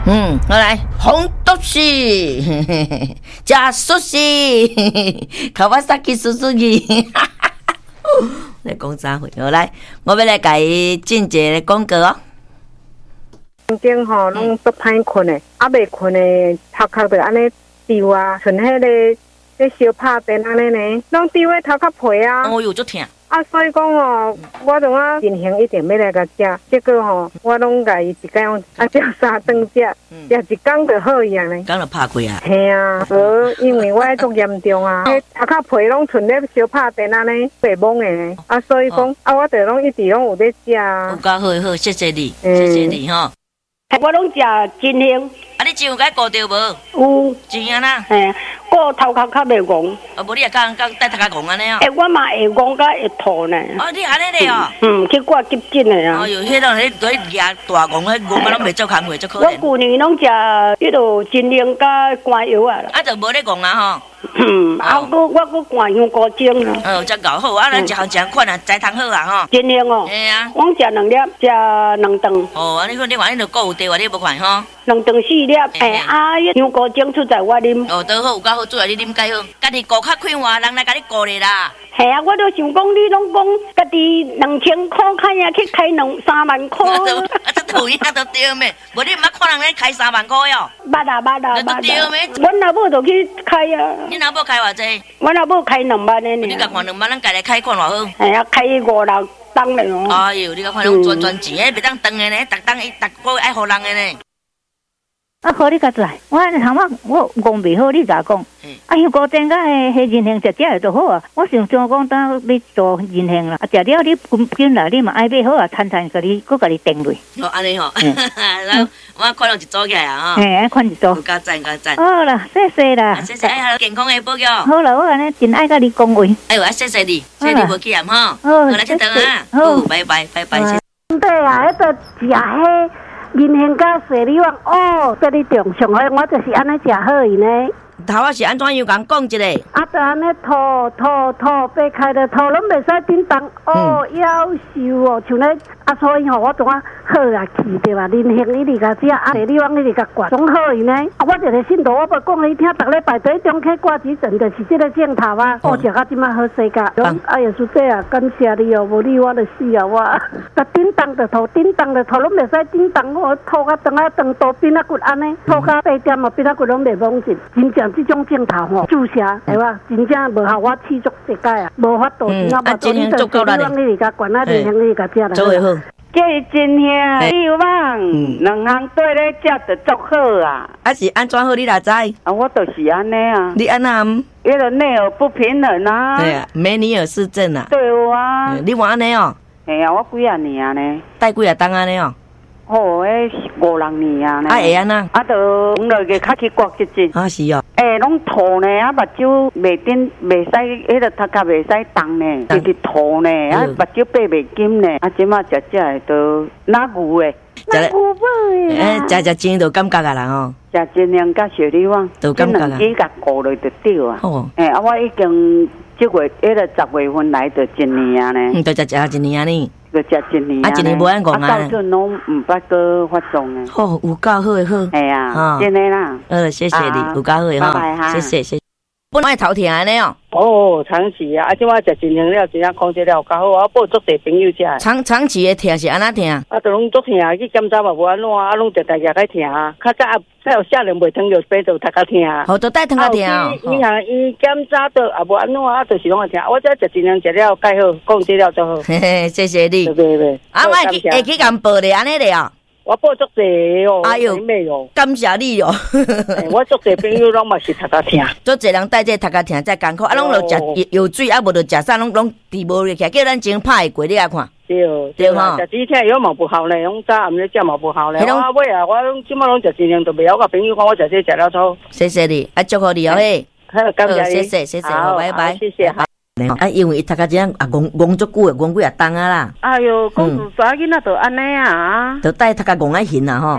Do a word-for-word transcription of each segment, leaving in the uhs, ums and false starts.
嗯，我来红豆西，加寿司，卡瓦萨基叔叔基。来讲啥会？好来，我要来甲伊进一个广告哦。 曾经吼，拢足歹困的，啊未困的头壳就安尼丢啊，像迄个迄小拍电安尼呢，拢丢喺头壳皮啊。 哦哟，足疼。 啊，所以讲哦，我同我进行一定要来甲食，结果吼，我拢甲伊一工用啊食三顿食，食一工就好样呢。 刚就拍过啊。 系啊，无因为我足严重啊，迄头壳皮拢剩咧小拍电安尼白蒙的呢，啊，所以讲啊，我就拢一直拢有咧食啊。 有够好好，谢谢你，谢谢你吼。 我拢食真香。 啊，你真有该顾着无？ 有。 真啊呐。 嘿，顾头壳较袂戆。 啊，无你也敢敢带头壳戆安尼哦？ 诶，我嘛会戆甲会吐呢。 哦，你安尼咧哦？ 嗯，去挂急诊的啊。 哦哟，迄种迄对牙大戆，迄戆啊拢袂做工课，足可怜。 我旧年拢食迄落真香甲肝药啊啦。 啊，就无咧戆啊吼。 嗯，啊，我我我灌香菇精啊。 哦，真搞好啊！咱一项一项款啊，斋汤好啊吼。 真香哦。 嘿啊。 我食两粒，食两顿。 哦，啊，你看你话你著顾有地话，你无看吼。 两顿四粒，诶啊，香菇精出在我啉。 哦，都好，有够好，主要你啉介好。家己顾较快活，人来甲你顾咧啦。 系啊，我都想讲，你拢讲家己两千块开啊，去开两三万块。 啊，这土一下都对咩？无你毋捌看人咧开三万块哟。 捌啊捌啊捌啊！ 对咩？ 阮老母就去开啊。 你老母开偌济？ 阮老母开两万的呢。 你甲看两万，咱家己开看偌好？ 系啊，开五六档嘞哦。 哎呦，你甲看拢赚赚钱，迄袂当断的呢，逐档逐个月爱互人的呢。 啊，好你甲知，我头仔我讲袂好，你咋讲？啊，香菇煎甲迄迄人形食食就好啊。我想想讲，当要做人形啦，啊，食了你紧紧来，你嘛爱买好啊，餐餐甲你，搁甲你订落。 哦，安尼吼，我看到一组起来啊，吼。 嘿，看一组。 有加赞，加赞。 好啦，谢谢啦。 谢谢，哎，健康的保佑。 好啦，我安尼真爱甲你讲话。 哎呦，啊，谢谢你，谢谢你无去验吼。 好， 来去等啊。好，拜拜，拜拜。 对啊，迄个食迄。人形甲水里旺哦，这里重上好，我就是安尼食好伊呢。 头啊是安怎样讲讲一下？ 啊，就安尼吐吐吐，掰开了吐，拢袂使叮当哦，夭寿哦，像咧啊，所以吼，我怎啊好啊去对吧？人形你伫甲食，啊，水里旺你伫甲挂，总好伊呢。啊，我就个信徒，我无讲你听，逐礼拜在中溪挂急诊，就是这个镜头啊，哦，食到即马好势个。哎呀，叔姐啊，感谢你哦，无你我就死啊我。啊，叮当就吐，叮当就吐，拢袂使叮当，我吐甲长啊长多变啊骨安尼，吐甲八点啊变啊骨拢袂忘记，真正。这种镜头吼，注射系哇，真正无效，我试足一届啊，无法度，真啊无度，你就希望你甲管啊，人行你甲食啦。 做会好， 这真香，希望两行对咧食就足好啊。 啊是安怎好你哪知？ 啊，我就是安尼啊。 你安那？ 因为内耳不平衡啊。 对啊，梅尼尔氏症啊。 对啊。 你话安尼哦？ 系啊，我几啊年啊呢？ 带几啊档安尼哦？ 哦，迄五六年啊！ 啊会安那？ 啊，就五六个较去挂急诊。 啊是哦。 诶，拢吐呢，啊，目睭袂顶，袂使，迄个头壳袂使动呢，直直吐呢，啊，目睭闭袂紧呢，啊，即马食食的都哪牛诶，哪牛尾诶，食食真就感觉啊啦吼。 食真量甲小李旺， 都感觉啊。 几甲顾落就对啊。 哦。 诶，啊，我已经即月，迄个十月份来就一年啊呢。 嗯，就食食一年啊呢。 就食一年啊，一年无安讲啊。 啊，到阵拢毋捌个发作呢。 好，有够好诶好。 系啊，真诶啦。 呃，谢谢你，有够好诶哈，谢谢谢谢。本来头疼安尼哦。 哦，长期啊，啊，即摆食真香了，真正控制了，较好。我报足侪朋友食。 长长期诶疼是安怎疼？ 啊，就拢足疼，去检查嘛无安怎，啊，拢直直日个疼。较早啊，再有少年袂疼着病就头壳疼。 好，都带疼较疼哦。 伊行伊检查着也无安怎，啊，就是拢会疼。我这食真香食了，介好，控制了就好。 嘿嘿，谢谢你。 对对对。 啊，我会去会去甲报咧安尼咧哦。 我报足侪哦， 哎呦，感谢你哦！ 我足侪朋友拢嘛是头壳疼， 足侪人带这头壳疼才艰苦，啊，拢着食有水，啊，无着食啥，拢拢治无起来，叫咱前拍会过，你来看。 对对哈，食止疼药嘛不好咧，拢早暗咧食嘛不好咧。我尾啊，我拢即马拢食尽量，都袂晓甲朋友讲我食这食了错。 谢谢你，啊，祝福你哦嘿。 好，感谢你， 谢谢谢谢，好，拜拜， 谢谢。 啊，因为伊头壳这样啊，戆戆足久诶，戆几啊冬啊啦。 哎哟，公主仔囡仔都安尼啊， 都带头壳戆啊痕啊吼。 系啊。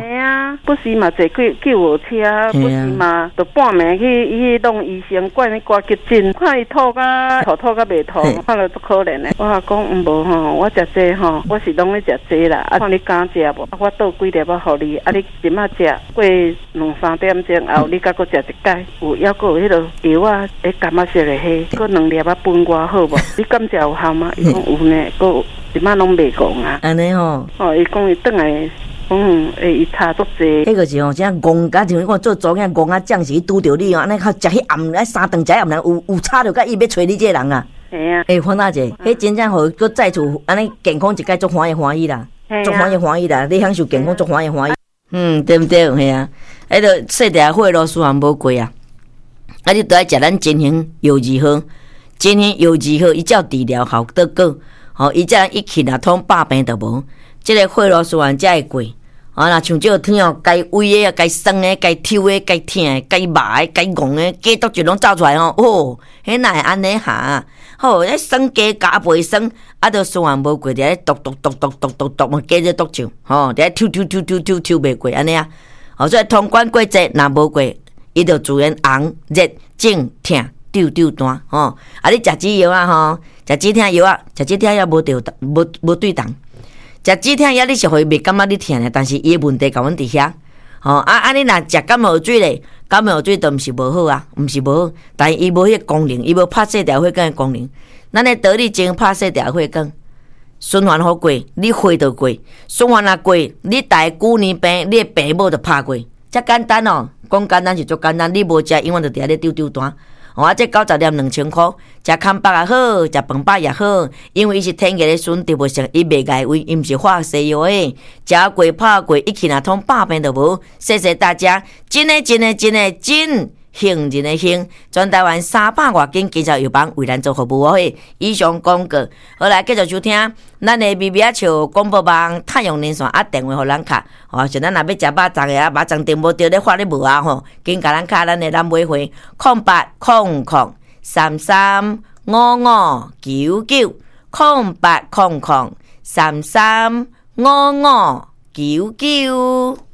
啊，不时嘛坐救救护车，不时嘛就半暝去去弄医生管伊挂急诊，看伊吐甲吐吐甲袂吐，看了足可怜的。我也讲毋无吼，我食这吼，我是拢咧食这啦。啊，看你敢食无？啊，我倒几粒啊，互你。啊，你即马食过两三点钟后，你甲佫食一解，有还佫有迄个药啊，会感觉色的迄，佫两粒啊分我好无？你敢食有效吗？伊讲有呢，佫即马拢袂讲啊。 安尼吼， 哦，伊讲伊转来。嗯，诶，伊差足济。 迄个是吼，真戆甲像你看做做囝戆啊，将是拄着你哦，安尼较食迄暗，哎三顿食暗人有有差着，甲伊要找你这个人啊。 系啊。 诶，看哪者，迄真正互佫再次安尼健康一届足欢喜欢喜啦，足欢喜欢喜啦，你享受健康足欢喜欢喜。嗯，对毋对？嘿啊，迄个细条血路虽然无过啊，啊，你都爱食咱金星药二号，金星药二号伊照治疗效得过，吼，伊才一起若通百病都无，即个血路虽然才会过。啊，若像这个疼哦，该胃的啊，该酸的，该抽的，该痛的，该麻的，该戆的，鸡毒就拢走出来哦。哦，迄哪会安尼哈？好，迄酸鸡加袂酸，啊，都虽然无过，伫咧毒毒毒毒毒毒毒嘛，鸡在毒上，吼，伫咧抽抽抽抽抽抽袂过安尼啊。哦，所以通关过节若无过，伊就自然红、热、肿、痛、丢丢单，吼。啊，你食止药啊，吼，食止痛药啊，食止痛药无对无无对动。食止痛药你是会袂感觉你痛咧，但是伊诶问题甲阮伫遐，吼啊啊！你若食感冒水咧，感冒水都毋是无好啊，毋是无好，但是伊无迄个功能，伊无拍细条血管诶功能。咱咧道理前拍细条血管，循环好过，你血就过，循环若过，你大久年病，你诶病某就拍过，遮简单哦。讲简单是足简单，你无食永远就伫遐咧丢丢单。哦，啊，这九十粒两千箍，食康巴也好，食饭饱也好，因为伊是天然的选择，无像伊袂碍胃，伊毋是化西药的，食过拍过，一起若通百病都无。谢谢大家，真诶真诶真诶真。行人的行，全台湾三百外间基础药房为咱做服务嘿。以上广告，好来继续收听咱的咪咪啊笑广播网太阳连线啊，电话互咱卡，哦，像咱若要食肉粽的啊，肉粽订无着咧发咧无啊吼，紧甲咱卡咱的咱买回空八空空三三五五九九空八空空三三五五九九。